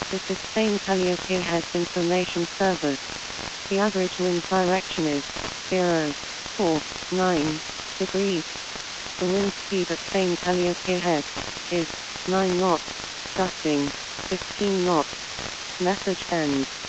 This is Spain Calliope Heads Information Service. The average wind direction is 049 degrees. The wind speed at Spain Calliope Head is 9 knots, gusting 15 knots. Message ends.